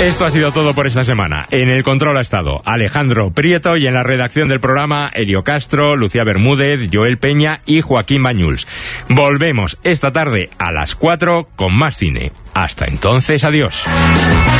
Esto ha sido todo por esta semana. En el control ha estado Alejandro Prieto y en la redacción del programa Elio Castro, Lucía Bermúdez, Joel Peña y Joaquín Bañuls. Volvemos esta tarde a las 4 con más cine. Hasta entonces, adiós.